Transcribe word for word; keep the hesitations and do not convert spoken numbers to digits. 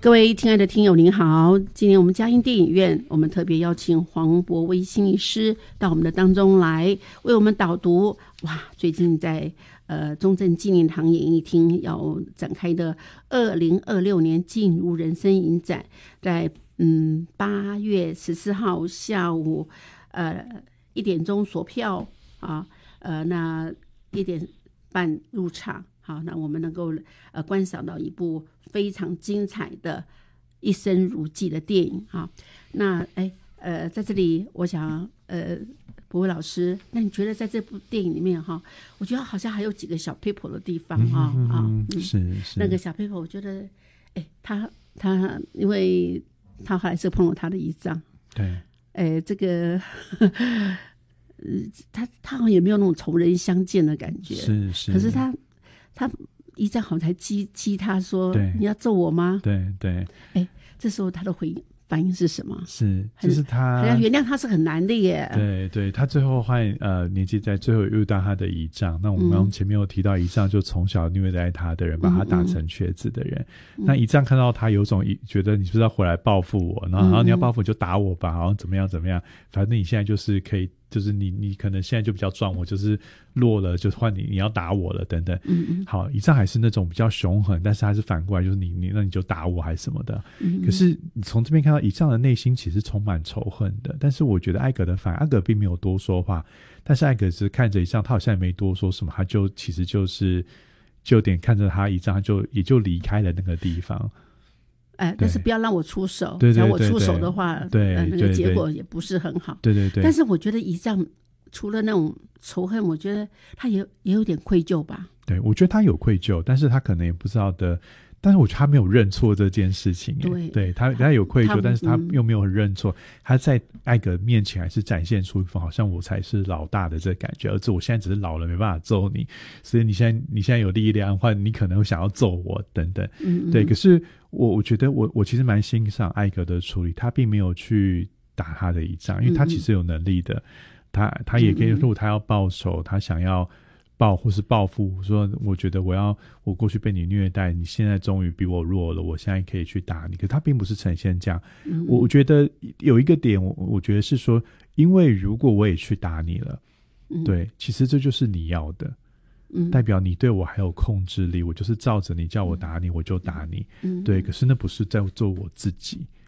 各位亲爱的听友您好，今天我们佳音电影院我们特别邀请黄博威心理师到我们的当中来为我们导读哇最近在呃中正纪念堂演艺厅要展开的二零二六年进入人生影展，在嗯八月十四号下午呃一点钟锁票啊，呃那一点半入场。好，那我们能够呃观赏到一部非常精彩的一生如寄的电影啊。那哎呃在这里我想呃博威老师，那你觉得在这部电影里面哈，我觉得好像还有几个小 people 的地方啊、嗯、啊、嗯， 是是那个小 people 我觉得哎他他因为他后来是碰了他的遗仗， 对， 哎这个呃他他好像也没有那种仇人相见的感觉， 是是， 可是他他一战好像才激激他说你要揍我吗？ 对对， 哎，这时候他的回应反应是什么？ 是就是他好像原谅他是很难的耶。 对对，他最后换呃年纪在最后遇到他的姨丈，那我们刚刚前面有提到姨丈就从小虐待他的人，把他打成瘸子的人，嗯嗯，那姨丈看到他有种觉得你是不是要回来报复我，然后, 然后你要报复就打我吧，好像怎么样怎么样，反正你现在就是可以就是你你可能现在就比较壮，我就是弱了，就换你你要打我了等等。嗯嗯，好，姨丈还是那种比较凶狠，但是他是反过来就是你你那你就打我还是什么的。嗯嗯，可是你从这边看到姨丈的内心其实充满仇恨的，但是我觉得艾格的反艾格并没有多说话，但是艾格是看着姨丈，他好像也没多说什么，他就其实就是就有点看着他姨丈，他就也就离开了那个地方。 哎，但是不要让我出手， 对对对对， 让我出手的话， 对， 呃、那个结果也不是很好。 对对对。 但是我觉得姨丈除了那种仇恨，我觉得他也也有点愧疚吧。 对，我觉得他有愧疚，但是他可能也不知道的。但是我觉得他没有认错这件事情， 对， 对他他有愧疚，但是他又没有认错，嗯，他在艾格面前还是展现出一副好像我才是老大的这个感觉，而且我现在只是老了没办法揍你，所以你现在你现在有力量的话，你可能会想要揍我等等，嗯嗯，对。可是我我觉得我我其实蛮欣赏艾格的处理，他并没有去打他的一仗，因为他其实有能力的，嗯嗯，他他也可以，如果他要报仇，他想要报或是报复，说我觉得我要我过去被你虐待，你现在终于比我弱了，我现在可以去打你。可是他并不是呈现这样，嗯，我我觉得有一个点我我觉得是说，因为如果我也去打你了，嗯，对，其实这就是你要的，嗯，代表你对我还有控制力，我就是照着你叫我打你，嗯，我就打你，嗯，对。可是那不是在做我自己，